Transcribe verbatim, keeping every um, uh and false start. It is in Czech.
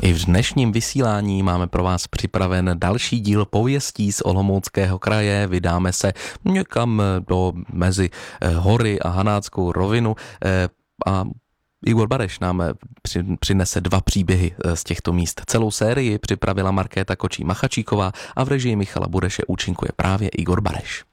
I v dnešním vysílání máme pro vás připraven další díl pověstí z Olomouckého kraje. Vydáme se někam do mezi hory a Hanáckou rovinu a Igor Bareš nám přinese dva příběhy z těchto míst. Celou sérii připravila Markéta Kočí-Machačíková a v režii Michala Bureše účinkuje právě Igor Bareš.